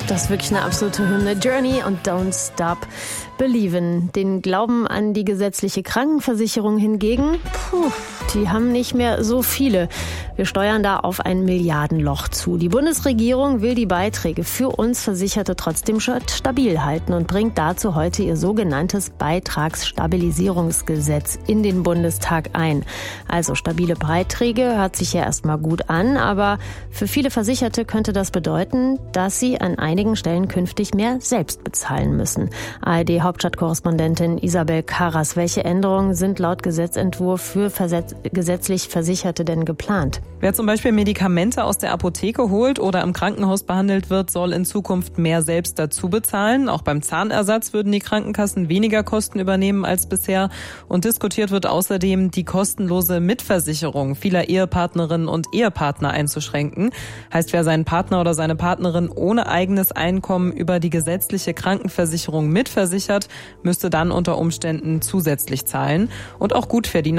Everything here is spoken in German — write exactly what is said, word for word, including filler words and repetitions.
Das ist wirklich eine absolute Hymne. Journey und Don't Stop Believin'. Den Glauben an die gesetzliche Krankenversicherung hingegen, puh, die haben nicht mehr so viele. Wir steuern da auf ein Milliardenloch zu. Die Bundesregierung will die Beiträge für uns Versicherte trotzdem stabil halten und bringt dazu heute ihr sogenanntes Beitragsstabilisierungsgesetz in den Bundestag ein. Also stabile Beiträge hört sich ja erstmal gut an, aber für viele Versicherte könnte das bedeuten, dass sie an einigen Stellen künftig mehr selbst bezahlen müssen. A R D-Hauptstadtkorrespondentin Isabel Karras, welche Änderungen sind laut Gesetzentwurf für gesetzlich Versicherte denn geplant? Wer zum Beispiel Medikamente aus der Apotheke holt oder im Krankenhaus behandelt wird, soll in Zukunft mehr selbst dazu bezahlen. Auch beim Zahnersatz würden die Krankenkassen weniger Kosten übernehmen als bisher. Und diskutiert wird außerdem, die kostenlose Mitversicherung vieler Ehepartnerinnen und Ehepartner einzuschränken. Heißt, wer seinen Partner oder seine Partnerin ohne eigenes Einkommen über die gesetzliche Krankenversicherung mitversichert, müsste dann unter Umständen zusätzlich zahlen. Und auch Gutverdiener